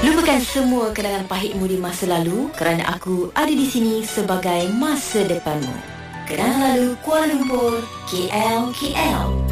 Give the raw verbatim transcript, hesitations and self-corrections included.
Lupakan semua kenangan pahitmu di masa lalu, kerana aku ada di sini sebagai masa depanmu. Kenangan lalu Kuala Lumpur, K L, K L.